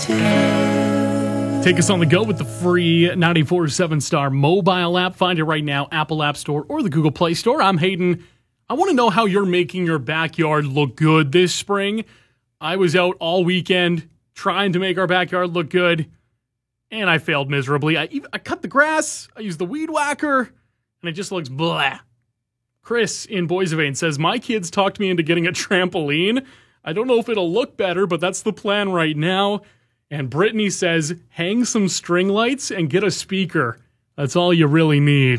Take us on the go with the free 94.7 Star mobile app. Find it right now, Apple App Store or the Google Play Store. I'm Hayden. I want to know how you're making your backyard look good this spring. I was out all weekend trying to make our backyard look good, and I failed miserably. I cut the grass, I used the weed whacker, and it just looks blah. Chris in Boisevane says, my kids talked me into getting a trampoline. I don't know if it'll look better, but that's the plan right now. And Brittany says, hang some string lights and get a speaker. That's all you really need.